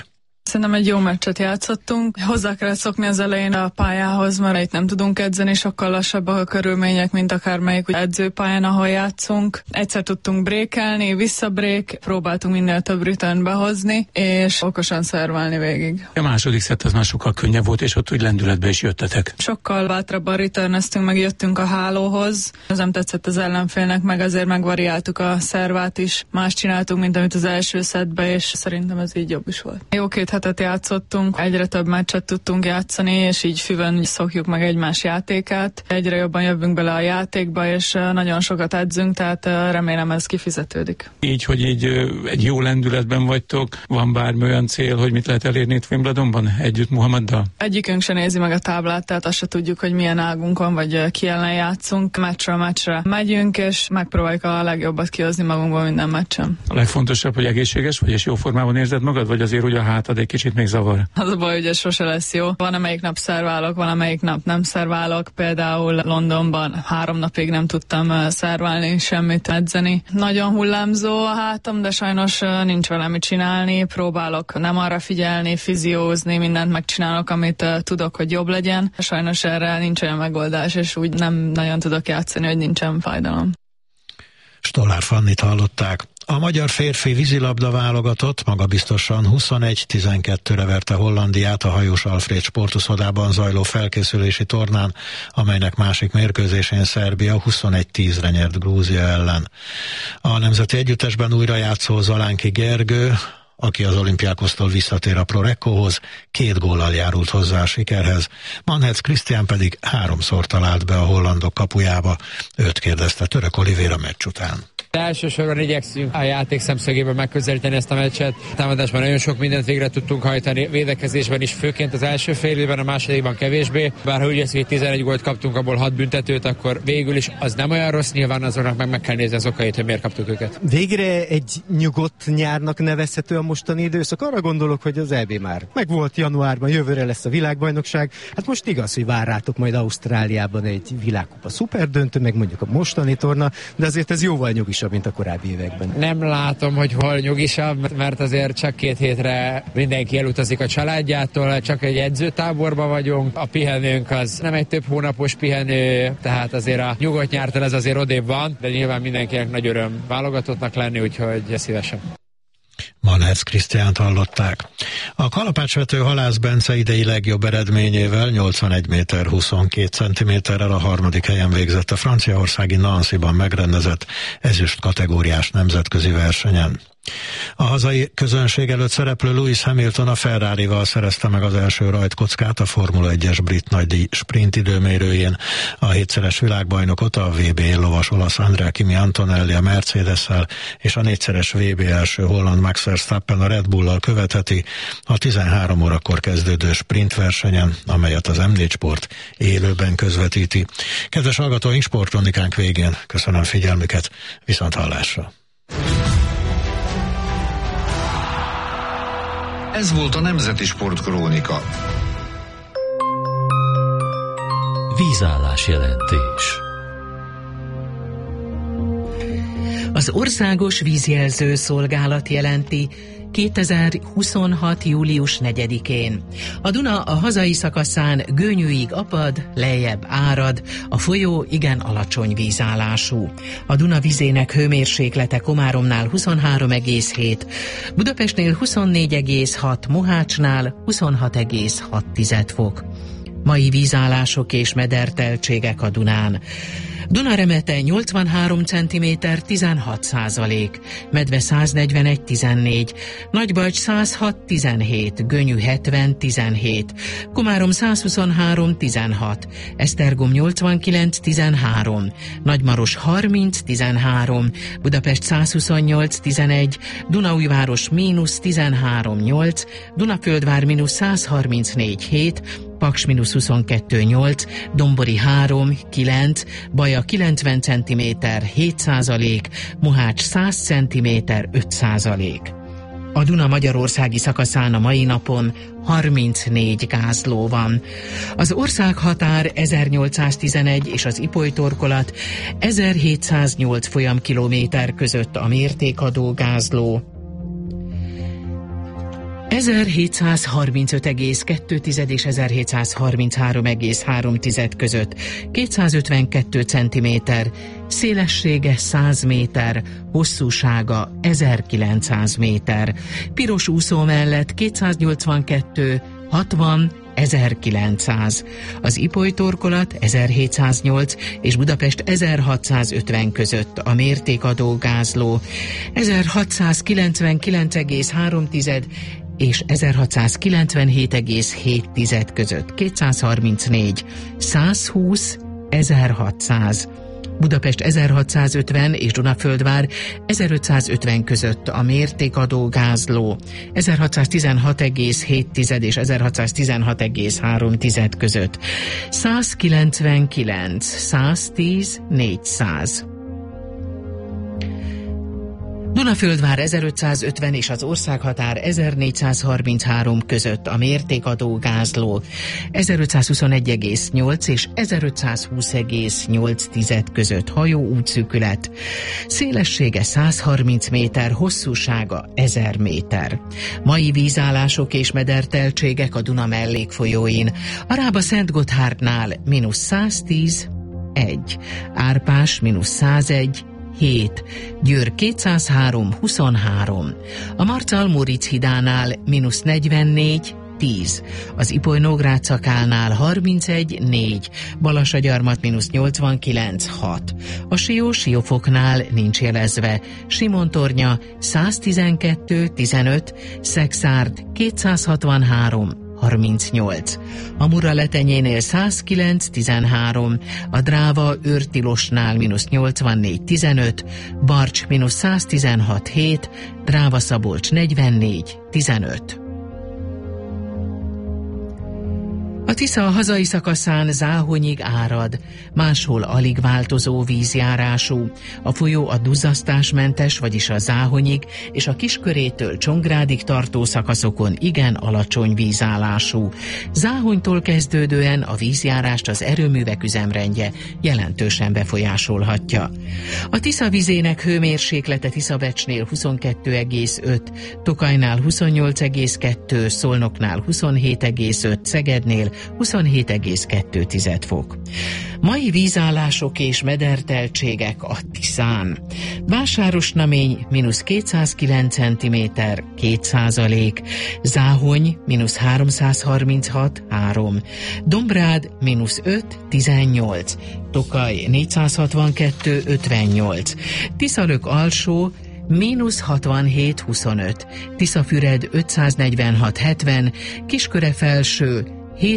Szerintem egy jó meccset játszottunk. Hozzá kellett szokni az elején a pályához, mert itt nem tudunk edzeni, sokkal lassabbak a körülmények, mint akármelyik edzőpályán, ahol játszunk. Egyszer tudtunk brékelni, visszabrék, próbáltunk minél több return behozni, és okosan szerválni végig. A második szett az már sokkal könnyebb volt, és ott úgy lendületbe is jöttetek. Sokkal bátrabban returneztünk, meg jöttünk a hálóhoz. Ez nem tetszett az ellenfélnek, meg azért megvariáltuk a szervát is. Más csináltunk, mint amit az első szettbe, és szerintem ez így jobb is volt. Jó 2 hetet játszottunk, egyre több meccset tudtunk játszani, és így füvön szokjuk meg egymás játékát. Egyre jobban jövünk bele a játékba, és nagyon sokat edzünk, tehát remélem ez kifizetődik. Így, hogy így egy jó lendületben vagytok, van bármi olyan cél, hogy mit lehet elérni itt Wimbledonban együtt Muhammaddal? Egyikünk se nézi meg a táblát, tehát azt se tudjuk, hogy milyen águnk van, vagy ki ellen játszunk. Meccsről meccsre megyünk, és megpróbáljuk a legjobbat kihozni magunkból minden meccsen. A legfontosabb, hogy egészséges vagy, és jó formában érzed magad, vagy azért ugye a hátad egy kicsit még zavar? Az a baj, hogy ez sose lesz jó. Van, amelyik nap szerválok, van, amelyik nap nem szerválok. Például Londonban 3 napig nem tudtam szerválni, semmit edzeni. Nagyon hullámzó a hátam, de sajnos nincs vele mit csinálni. Próbálok nem arra figyelni, fiziózni, mindent megcsinálok, amit tudok, hogy jobb legyen. Sajnos erre nincs olyan megoldás, és úgy nem nagyon tudok játszani, hogy nincsen fájdalom. Stollár Fannit hallották. A magyar férfi vízilabda válogatott magabiztosan 21-12-re verte Hollandiát a Hajós Alfréd sportuszodában zajló felkészülési tornán, amelynek másik mérkőzésén Szerbia 21-10-re nyert Grúzia ellen. A nemzeti együttesben újra játszó Zalánki Gergő, aki az Olympiákosztól visszatér a Prorekkóhoz, 2 góllal járult hozzá a sikerhez. Manhetz Krisztián pedig 3-szor talált be a hollandok kapujába. Őt kérdezte Török Olivér a meccs után. Elsősorban igyekszünk a játék szemszögéből megközelíteni ezt a meccset. Támadásban nagyon sok mindent végre tudtunk hajtani, védekezésben is, főként az első fél évben, a másodikban kevésbé. Bár ha úgy lesz, hogy 11 gólt kaptunk, abból 6 büntetőt, akkor végül is az nem olyan rossz, nyilván azonnak meg kell nézni az okait, hogy miért kaptuk őket. Végre egy nyugodt nyárnak nevezhető a mostani időszak. Arra gondolok, hogy az EB már megvolt januárban, jövőre lesz a világbajnokság. Hát most igaz, hogy vár rátok majd Ausztráliában egy világkupa szuperdöntő, meg mondjuk a mostani torna, de azért ez jóval nyugisabb, mint a korábbi években. Nem látom, hogy hol nyugisabb, mert azért csak 2 hétre mindenki elutazik a családjától, csak egy edzőtáborban vagyunk, a pihenőnk az nem egy több hónapos pihenő, tehát azért a nyugodt nyártól ez azért odébb van, de nyilván mindenkinek nagy öröm válogatottnak lenni, úgyhogy szívesen. Manhetz Krisztiánt hallották. A kalapácsvető Halász Bence idei legjobb eredményével 81 méter 22 centiméterrel a 3. helyen végzett a franciaországi Nancy-ban megrendezett ezüst kategóriás nemzetközi versenyen. A hazai közönség előtt szereplő Lewis Hamilton a Ferrarival szerezte meg az első rajtkockát a Formula 1-es brit nagydíj sprint időmérőjén. A 7-szeres világbajnokot a VB lovas olasz Andrea Kimi Antonelli a Mercedes-szel és a 4-szeres VB első holland Max Verstappen a Red Bull-al követheti a 13 órakor kezdődő sprintversenyen, amelyet az M4 Sport élőben közvetíti. Kedves hallgatóink, sportkronikánk végén köszönöm figyelmüket, viszont hallásra! Ez volt a Nemzeti Sportkrónika. Vízállás jelentés. Az Országos Vízjelző Szolgálat jelenti 2026. július 4-én. A Duna a hazai szakaszán Gönyűig apad, lejjebb árad, a folyó igen alacsony vízállású. A Duna vizének hőmérséklete Komáromnál 23,7, Budapestnél 24,6, Mohácsnál 26,6 fok. Mai vízállások és mederteltségek a Dunán. Dunaremete 83 cm 16%, Medve 141 14, Nagybajcs 106 17, Gönyű 70 17, Komárom 123 16, Esztergom 89 13, Nagymaros 30 13, Budapest 128 11, Dunaújváros -13 8, Dunaföldvár -134 7, Paks -22 8, Dombori 3 9, Baja 90 cm 7%, Mohács 100 cm 5%. A Duna magyarországi szakaszán a mai napon 34 gázló van. Az országhatár 1811 és az Ipoly torkolat 1708 folyamkilométer között a mértékadó gázló. 1735,2 és 1733,3 között, 252 cm, szélessége 100 méter, hosszúsága 1900 méter. Piros úszó mellett 282, 60, 1900. Az Ipoly torkolat 1708 és Budapest 1650 között, a mértékadó gázló 1699,3 és 1697,7 között, 234, 120, 1600. Budapest 1650 és Dunaföldvár 1550 között, a mértékadó gázló 1616,7 és 1616,3 között, 199, 110, 400. Dunaföldvár 1550 és az országhatár 1433 között, a mértékadó gázló 1521,8 és 1520,8 között, hajó útszűkület, szélessége 130 méter, hosszúsága 1000 méter. Mai vízállások és mederteltségek a Duna mellékfolyóin. A Rába Szentgotthárdnál -110, 1, Árpás -101, 7, Győr 203, 23, a Marcal-Móricz hidánál -44, 10, az Ipoly-Nógrád szakálnál 31, 4, Balassagyarmat -89, 6, a Siófoknál nincs jelezve, Simontornya 112, 15, Szexárd 263, 38. A Muraletenyénél 109, 13, a Dráva Őrtilosnál -84, 15, Barcs -116, 7, Dráva Szabolcs 44, 15. A Tisza a hazai szakaszán Záhonyig árad, máshol alig változó vízjárású. A folyó a duzzasztásmentes, vagyis a Záhonyig és a Kiskörétől Csongrádig tartó szakaszokon igen alacsony vízállású. Záhonytól kezdődően a vízjárást az erőművek üzemrendje jelentősen befolyásolhatja. A Tisza vizének hőmérséklete Tiszabecsnél 22,5, Tokajnál 28,2, Szolnoknál 27,5, Szegednél 27,2 fok. Mai vízállások és mederteltségek a Tiszán. Vásárosnamény -209 cm, 2%, Záhony -336, 3, Dombrád -5, 18, Tokaj 462, 58, Tiszalök alsó -67, 25, Tiszafüred 546, 70, Kisköre felső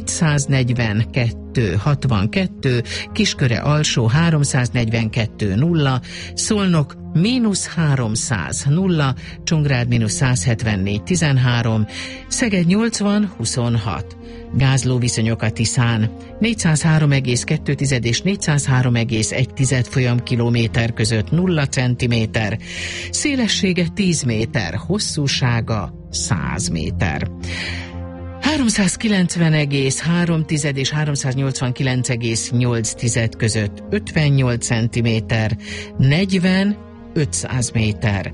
742, 62, Kisköre alsó 342, 0, Szolnok -300, 0, Csongrád -174, 13, Szeged 80, 26. Gázlóviszonyok a Tiszán 403,2 és 403,1 folyamkilométer között 0 cm, szélessége 10 méter, hosszúsága 100 méter. 390,3 és 389,8 között 58 cm, 40, 500 méter,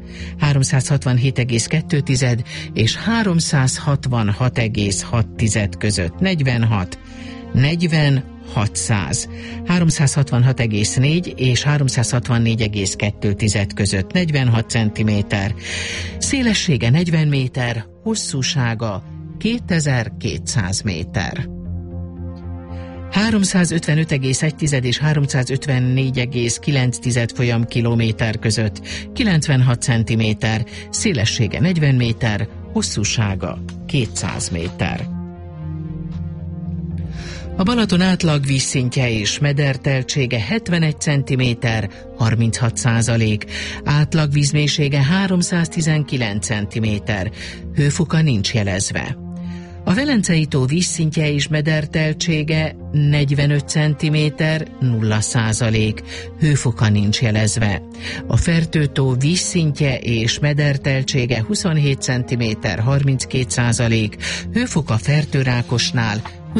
367,2 és 366,6 között 46, 40, 600, 366,4 és 364,2 között 46 cm, szélessége 40 méter, hosszúsága 2200 méter. 355,1 és 354,9 folyamkilométer között 96 cm, szélessége 40 méter, hosszúsága 200 méter. A Balaton átlag vízszintje és mederteltsége 71 cm, 36%, átlag vízmélysége 319 cm, hőfoka nincs jelezve. A Velencei-tó vízszintje és mederteltsége 45 cm, 0%, hőfoka nincs jelezve. A Fertő-tó vízszintje és mederteltsége 27 cm, 32%, hőfoka Fertőrákosnál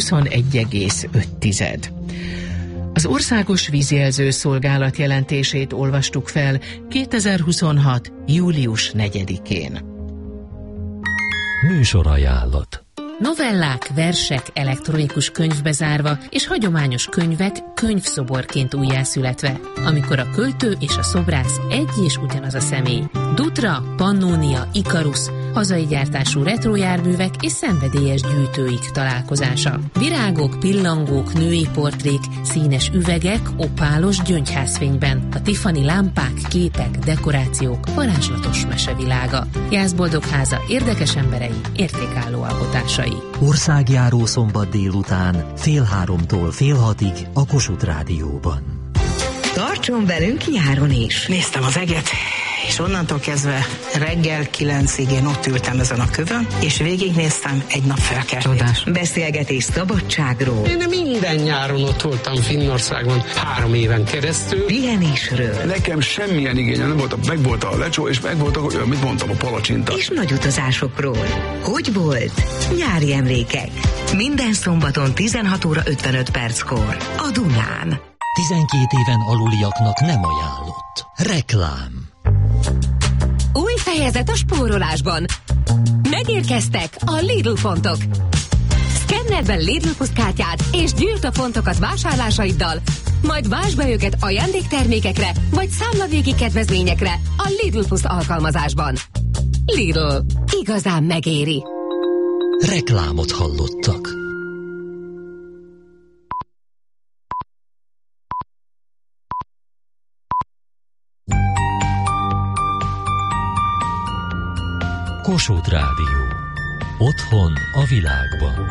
21,5. Az Országos Vízjelző Szolgálat jelentését olvastuk fel 2026. július 4-én. Műsorajánlat. Novellák, versek elektronikus könyvbe zárva és hagyományos könyvek könyvszoborként újjászületve, amikor a költő és a szobrász egy és ugyanaz a személy. Dutra, Pannonia, Ikarus, hazai gyártású retrojárművek és szenvedélyes gyűjtőik találkozása. Virágok, pillangók, női portrék, színes üvegek, opálos gyöngyházfényben, a Tiffany lámpák, képek, dekorációk, varázslatos mesevilága. Jászboldog háza érdekes emberei, értékálló alkotásai. Országjáró szombat délután 14:30-tól 17:30 a Kossuth Rádióban. Tartson velünk nyáron is! Néztem az eget, és onnantól kezdve reggel 9-ig én ott ültem ezen a kövön, és végignéztem egy nap felkeltét. Beszélgetés szabadságról. Én minden nyáron ott voltam Finnországban 3 éven keresztül. Pihenésről. Nekem semmilyen igényem nem volt, meg volt a lecsó, és meg volt, amit mondtam, a palacsinta. És nagy utazásokról. Hogy volt? Nyári emlékek. Minden szombaton 16:55 a Dunán. 12 éven aluliaknak nem ajánlott. Reklám. Új fejezet a spórolásban. Megérkeztek a Lidl pontok. Szkenneld be Lidl Plus kártyát és gyűjtsd a pontokat vásárlásaiddal, majd vásd be őket ajándéktermékekre vagy számlavégi kedvezményekre a Lidl Plus alkalmazásban. Lidl. Igazán megéri. Reklámot hallottak. Kossuth Rádió. Otthon a világban.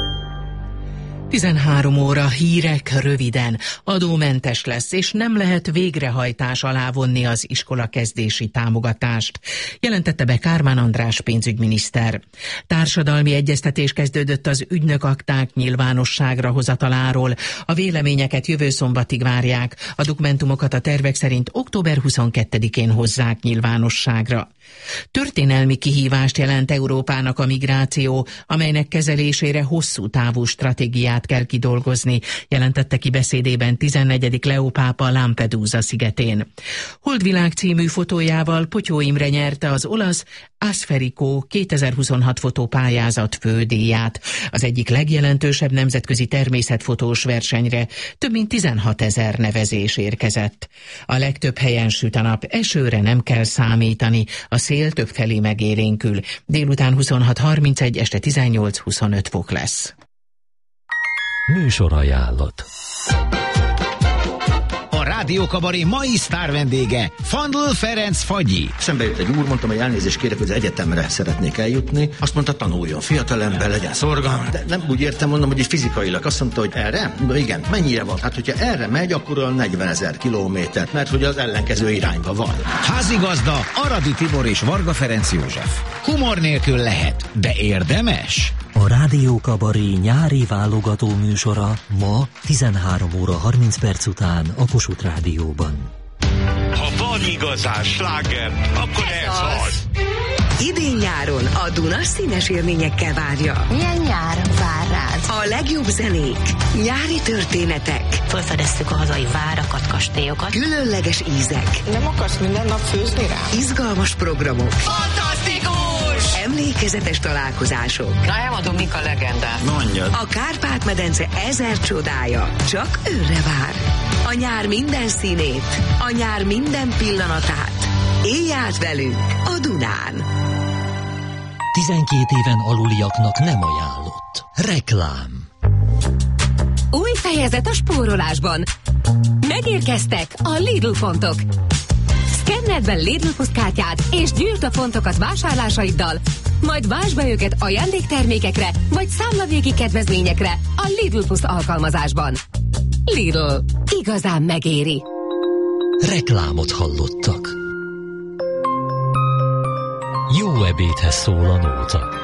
13 óra, hírek röviden. Adómentes lesz, és nem lehet végrehajtás alá vonni az iskolakezdési támogatást, jelentette be Kármán András pénzügyminiszter. Társadalmi egyeztetés kezdődött az ügynökakták nyilvánosságra hozataláról. A véleményeket jövő szombatig várják. A dokumentumokat a tervek szerint október 22-én hozzák nyilvánosságra. Történelmi kihívást jelent Európának a migráció, amelynek kezelésére hosszú távú stratégiát kell kidolgozni, jelentette ki beszédében 14. Leó pápa Lampedusa szigetén. Holdvilág című fotójával Potyó Imre nyerte az olasz Asferico 2026 fotópályázat fődíját. Az egyik legjelentősebb nemzetközi természetfotós versenyre több mint 16 000 nevezés érkezett. A legtöbb helyen süt a nap, esőre nem kell számítani, a szél többfelé megélénkül. Délután 26-31, este 18-25 fok lesz. Műsorajánlat. A Rádió Kabaré mai sztár vendége Fandl Ferenc Fagyi. Szembe jött egy úr, mondtam, hogy elnézést kérek, hogy az egyetemre szeretnék eljutni. Azt mondta, tanuljon, fiatalember, legyen szorgalmas. De nem úgy értem, mondom, hogy fizikailag. Azt mondta, hogy erre? De igen, mennyire van? Hát, hogyha erre megy, akkor olyan 40 000 kilométer, mert hogy az ellenkező irányba van. Házigazda Aradi Tibor és Varga Ferenc József. Humor nélkül lehet, de érdemes. A Rádió Kabaré nyári válogató műsora ma 13:30 után a Kossuth Rádióban. Ha van igazán sláger, akkor ez az. Idén-nyáron a Duna színes élményekkel várja. Milyen nyár vár rád? A legjobb zenék, nyári történetek. Felfedeztük a hazai várakat, kastélyokat. Különleges ízek. Nem akarsz minden nap főzni rá? Izgalmas programok. Fantasztikus! Emlékezetes találkozások. Na, elmondom, mik a legendák. Mondjad. A Kárpát-medence 1000 csodája csak őre vár. A nyár minden színét, a nyár minden pillanatát. Élj át velünk a Dunán. 12 éven aluliaknak nem ajánlott. Reklám. Új fejezet a spórolásban. Megérkeztek a Lidl pontok. Szkenneld be Lidl Plus kártyát és gyűjtsd a pontokat vásárlásaiddal, majd vásd be őket ajándéktermékekre vagy számlavégi kedvezményekre a Lidl Plus alkalmazásban. Lidl. Igazán megéri. Reklámot hallottak. Jó ebédhez szól a nóta.